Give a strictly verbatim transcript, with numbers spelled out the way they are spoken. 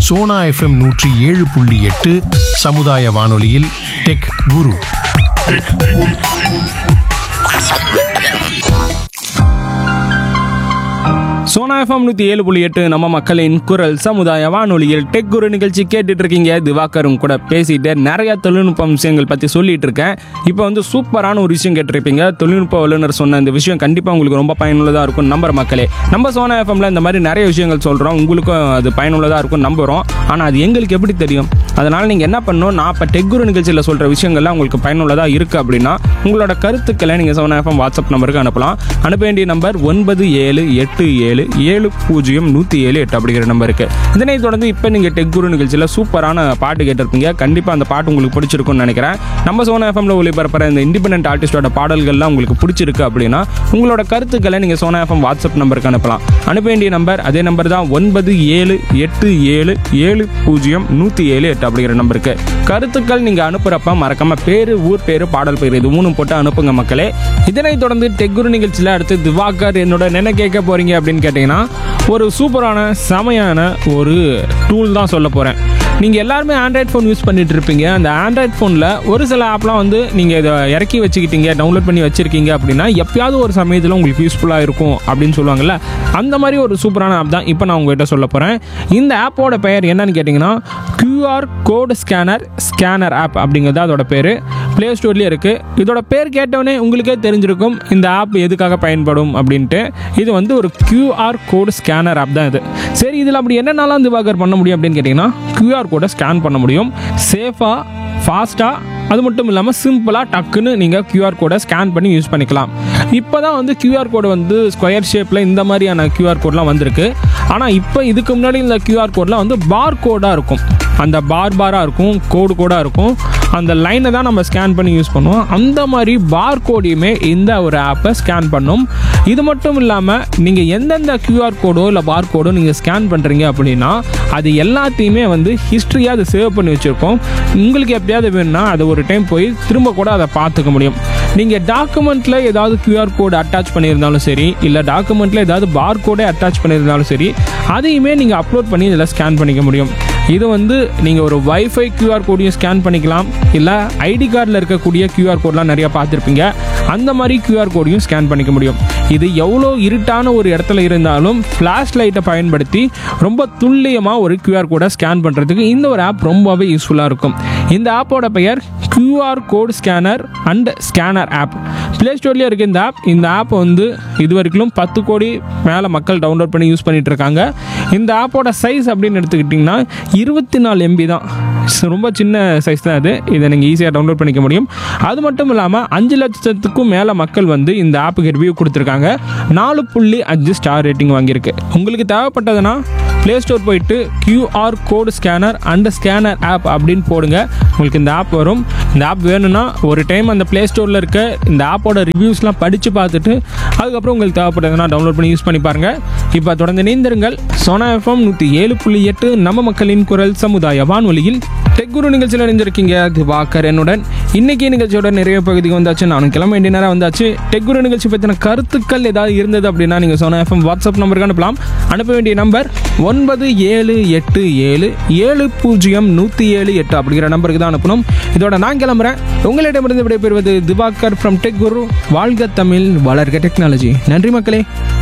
Sona FM நூற்றி ஏழு புள்ளி எட்டு சமுதாய வானொலியில் டெக் குரு. சோனா எஃப்எம் நூற்றி ஏழு புள்ளி எட்டு நம்ம மக்களின் குரல் சமுதாய வானொலியில் டெக் குரு நிகழ்ச்சி கேட்டுட்டு இருக்கீங்க. திவாகரும் கூட பேசிட்டு நிறைய தொழில்நுட்ப விஷயங்கள் பற்றி சொல்லிட்டு இருக்கேன். இப்போ வந்து சூப்பரான ஒரு விஷயம் கேட்டிருப்பீங்க. தொழில்நுட்ப வல்லுநர் சொன்ன இந்த விஷயம் கண்டிப்பாக உங்களுக்கு ரொம்ப பயனுள்ளதாக இருக்கும் நம்புற மக்களே. நம்ம சோனா எஃப்எம்ல இந்த மாதிரி நிறைய விஷயங்கள் சொல்கிறோம், உங்களுக்கும் அது பயனுள்ளதாக இருக்கும் நம்புகிறோம். ஆனால் அது எங்களுக்கு எப்படி தெரியும்? அதனால் நீங்கள் என்ன பண்ணணும், நான் இப்போ டெக் குரு நிகழ்ச்சியில் சொல்கிற விஷயங்கள்லாம் உங்களுக்கு பயனுள்ளதாக இருக்குது அப்படின்னா உங்களோட கருத்துக்களை நீங்கள் சோனா எஃப்எம் வாட்ஸ்அப் நம்பருக்கு அனுப்பலாம். அனுப்ப வேண்டிய நம்பர் ஒன்பது ஏழு எட்டு ஏழு ஏழு பூஜ்ஜியம் நூற்றி ஏழு எட்டு அப்படிங்கிற நம்பருக்கு. இதனை தொடர்ந்து இப்போ நீங்கள் டெக் குரு நிகழ்ச்சியில் சூப்பரான பாட்டு கேட்டிருப்பீங்க. கண்டிப்பாக அந்த பாட்டு உங்களுக்கு பிடிச்சிருக்கும்னு நினைக்கிறேன். நம்ம சோனா எஃப்எம்ல ஒளிபரப்புற இந்த இண்டிபெண்டன்ட் ஆர்டிஸ்டோட பாடல்கள்லாம் உங்களுக்கு பிடிச்சிருக்கு அப்படின்னா உங்களோட கருத்துக்களை நீங்கள் சோனா எஃப்எம் வாட்ஸ்அப் நம்பருக்கு அனுப்பலாம். அனுப்ப வேண்டிய நம்பர் அதே நம்பர் தான் ஒன்பது ஏழு எட்டு ஏழு ஏழு பூஜ்ஜியம் நூற்றி ஏழு எட்டு அப்படிங்கிற நம்பருக்கு. கருத்துக்கள் நீங்கள் அனுப்புகிறப்ப மறக்காம பேரு, ஊர் பேரு, பாடல் பேர் இது மூணும் போட்டு அனுப்புங்க மக்களே. இதனை தொடர்ந்து டெக் குரு நிகழ்ச்சியில் அடுத்து திவாகர் என்னோட என்ன கேட்க போறீங்க அப்படின்னு கேட்டீங்கன்னா ஒரு சூப்பரான செமையான ஒரு டூல் தான் சொல்ல போகிறேன். நீங்கள் எல்லாருமே ஆண்ட்ராய்ட் ஃபோன் யூஸ் பண்ணிட்டு இருப்பீங்க. அந்த ஆண்ட்ராய்ட் ஃபோனில் ஒரு சில ஆப்லாம் வந்து நீங்கள் இதை இறக்கி வச்சுக்கிட்டீங்க, டவுன்லோட் பண்ணி வச்சுருக்கீங்க அப்படின்னா எப்பயாவது ஒரு சமயத்தில் உங்களுக்கு யூஸ்ஃபுல்லாக இருக்கும் அப்படின்னு சொல்லுவாங்கள்ல, அந்த மாதிரி ஒரு சூப்பரான ஆப் தான் இப்போ நான் உங்கள்கிட்ட சொல்ல போகிறேன். இந்த ஆப்போட பெயர் என்னன்னு கேட்டிங்கன்னா QR code scanner scanner app அப்படிங்கிறது அதோட பேர். ப்ளே ஸ்டோர்லேயே இருக்குது. இதோட பேர் கேட்டவொடனே உங்களுக்கே தெரிஞ்சிருக்கும் இந்த ஆப் எதுக்காக பயன்படும் அப்படின்ட்டு. இது வந்து ஒரு கியூஆர் கோடு ஸ்கேனர் ஆப் தான் இது. சரி, இதில் அப்படி என்னென்னலாம் திவாகர் பண்ண முடியும் அப்படின்னு கேட்டிங்கன்னா கியூஆர் கோடை ஸ்கேன் பண்ண முடியும் சேஃபாக, ஃபாஸ்ட்டாக, அது மட்டும் இல்லாமல் சிம்பிளாக டக்குன்னு நீங்கள் கியூஆர் கோடை ஸ்கேன் பண்ணி யூஸ் பண்ணிக்கலாம். இப்போ தான் வந்து கியூஆர் கோடு வந்து ஸ்கொயர் ஷேப்பில் இந்த மாதிரியான கியூஆர் கோட்லாம் வந்திருக்கு. ஆனால் இப்போ இதுக்கு முன்னாடி இந்த கியூஆர் கோட்லாம் வந்து பார் கோடாக இருக்கும். அந்த பார் பாராக இருக்கும், கோடு கோடாக இருக்கும். அந்த லைனை தான் நம்ம ஸ்கேன் பண்ணி யூஸ் பண்ணுவோம். அந்த மாதிரி பார் கோடையுமே இந்த ஒரு ஆப்பை ஸ்கேன் பண்ணும். இது மட்டும் இல்லாமல் நீங்கள் எந்தெந்த கியூஆர் கோடோ இல்லை பார் கோடோ நீங்கள் ஸ்கேன் பண்ணுறீங்க அப்படின்னா அது எல்லாத்தையுமே வந்து ஹிஸ்ட்ரியாக அதை சேவ் பண்ணி வச்சுருக்கோம். உங்களுக்கு எப்படியாவது வேணும்னா அதை ஒரு டைம் போய் திரும்ப கூட அதை பார்த்துக்க முடியும். நீங்கள் டாக்குமெண்ட்டில் ஏதாவது கியூஆர் கோடு அட்டாச் பண்ணியிருந்தாலும் சரி, இல்லை டாக்குமெண்ட்டில் ஏதாவது பார் கோடே அட்டாச் பண்ணியிருந்தாலும் சரி, அதையுமே நீங்கள் அப்லோட் பண்ணி இதில் ஸ்கேன் பண்ணிக்க முடியும். இது வந்து நீங்கள் ஒரு வைஃபை கியூஆர் கோடையும் ஸ்கேன் பண்ணிக்கலாம், இல்லை ஐடி கார்டில் இருக்கக்கூடிய கியூஆர் கோட்லாம் நிறையா பார்த்துருப்பீங்க, அந்த மாதிரி கியூஆர் கோடையும் ஸ்கேன் பண்ணிக்க முடியும். இது எவ்வளோ இருட்டான ஒரு இடத்துல இருந்தாலும் ஃப்ளாஷ் லைட்டை பயன்படுத்தி ரொம்ப துல்லியமாக ஒரு கியூஆர் கோடை ஸ்கேன் பண்ணுறதுக்கு இந்த ஒரு ஆப் ரொம்பவே யூஸ்ஃபுல்லாக இருக்கும். இந்த ஆப்போட பெயர் QR code scanner and scanner app. Play ஸ்டோர்லேயே இருக்குது இந்த ஆப். இந்த ஆப் வந்து இது வரைக்கும் பத்து கோடி மேலே மக்கள் டவுன்லோட் பண்ணி யூஸ் பண்ணிகிட்டு இருக்காங்க. இந்த ஆப்போட சைஸ் அப்படின்னு எடுத்துக்கிட்டிங்கன்னா இருபத்தி நாலு எம்பி தான். ரொம்ப சின்ன சைஸ் தான் இது. இதை நீங்கள் ஈஸியாக டவுன்லோட் பண்ணிக்க முடியும். அது மட்டும் இல்லாமல் அஞ்சு லட்சத்துக்கும் மேலே மக்கள் வந்து இந்த ஆப்புக்கு ரிவ்யூ கொடுத்துருக்காங்க. நாலு புள்ளி அஞ்சு ஸ்டார் ரேட்டிங் வாங்கியிருக்கு. உங்களுக்கு தேவைப்பட்டதுன்னா ப்ளே ஸ்டோர் போயிட்டு QR code scanner and scanner app அப்படின்னு போடுங்க. உங்களுக்கு இந்த ஆப் வரும். இந்த ஆப் வேணும்னா ஒரு டைம் அந்த ப்ளே ஸ்டோரில் இருக்க இந்த ஆப்போட ரிவ்யூஸ்லாம் படித்து பார்த்துட்டு அதுக்கப்புறம் உங்களுக்கு தேவைப்பட்டதுன்னா டவுன்லோட் பண்ணி யூஸ் பண்ணி பாருங்கள். இப்போ தொடர்ந்து இணைந்திருங்கள். சோனா எஃப்எம் நூற்றி ஏழு புள்ளி எட்டு நம்ம மக்களின் குரல் சமுதாய வானொலியில் டெக் குரு நிகழ்ச்சியில் இணைஞ்சிருக்கீங்க திவாகர் என்னுடன். இன்னைக்கு நிகழ்ச்சியோட நிறைய பகுதிக்கு வந்தாச்சு. நானும் கிளம்ப வேண்டிய நேரம் வந்தாச்சு. டெக் குரு நிகழ்ச்சி பற்றின கருத்துக்கள் ஏதாவது இருந்தது அப்படின்னா நீங்கள் சோனா எஃப்எம் வாட்ஸ்அப் நம்பருக்கு அனுப்பலாம். அனுப்ப வேண்டிய நம்பர் ஒன்பது ஏழு எட்டு ஏழு ஏழு பூஜ்ஜியம் நூற்றி ஏழு எட்டு அப்படிங்கிற நம்பருக்கு தான் அனுப்பணும். இதோட நான் கிளம்புறேன். உங்களிடமிருந்து விடைபெறுவது திவாகர் ஃப்ரம் டெக் குரு. வாழ்க தமிழ், வளர்க டெக்னாலஜி. நன்றி மக்களே.